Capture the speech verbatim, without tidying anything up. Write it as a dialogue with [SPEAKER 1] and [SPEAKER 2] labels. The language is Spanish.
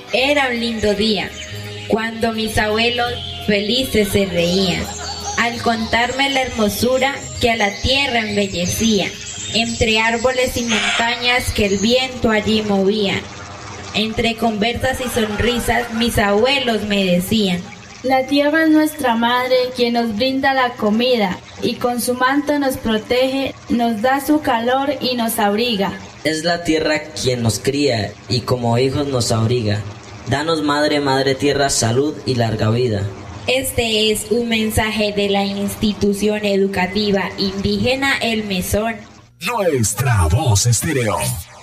[SPEAKER 1] Era un lindo día, cuando mis abuelos felices se reían, al contarme la hermosura que a la tierra embellecía, entre árboles y montañas que el viento allí movía. Entre conversas y sonrisas mis abuelos me decían:
[SPEAKER 2] la tierra es nuestra madre, quien nos brinda la comida, y con su manto nos protege, nos da su calor y nos abriga.
[SPEAKER 3] Es la tierra quien nos cría, y como hijos nos abriga. Danos, madre, madre tierra, salud y larga vida.
[SPEAKER 1] Este es un mensaje de la institución educativa indígena El Mesón.
[SPEAKER 4] Nuestra Voz Estéreo.